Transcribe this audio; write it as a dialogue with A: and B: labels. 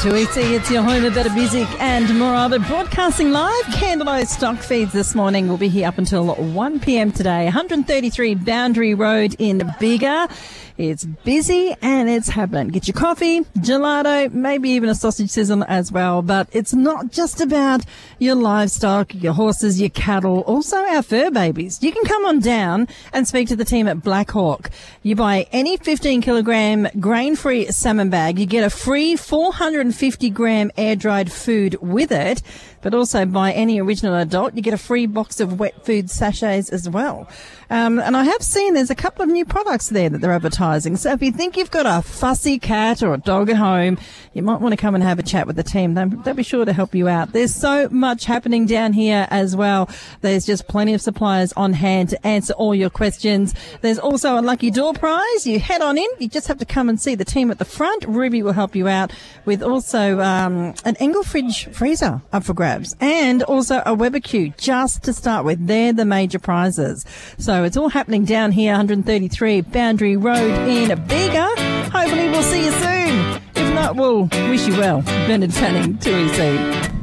A: 2EC, it's your home of better music and more other broadcasting live. Candlelight stock feeds this morning will be here up until 1 p.m. today. 133 Boundary Road in Bega. It's busy and it's happening. Get your coffee, gelato, maybe even a sausage sizzle as well. But it's not just about your livestock, your horses, your cattle, also our fur babies. You can come on down and speak to the team at Black Hawk. You buy any 15-kilogram grain-free salmon bag, you get a free 450-gram air-dried food with it. But also buy any original adult, you get a free box of wet food sachets as well. And I have seen there's a couple of new products there that they're advertising. So if you think you've got a fussy cat or a dog at home, you might want to come and have a chat with the team. They'll be sure to help you out. There's so much happening down here as well. There's just plenty of suppliers on hand to answer all your questions. There's also a lucky door prize. You head on in. You just have to come and see the team at the front. Ruby will help you out with also an Engel fridge freezer up for grabs. And also a Weber Q just to start with. They're the major prizes. So it's all happening down here, 133 Boundary Road in Bega. Hopefully we'll see you soon. If not, we'll wish you well. Bernard Fanning, 2EC.